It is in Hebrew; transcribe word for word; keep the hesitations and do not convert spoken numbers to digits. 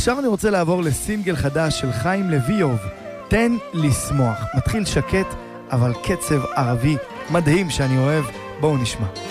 עכשיו אני רוצה לעבור לסינגל חדש של חיים לויוב, תן לשמוח. מתחיל שקט, אבל קצב ערבי מדהים שאני אוהב. בואו נשמע.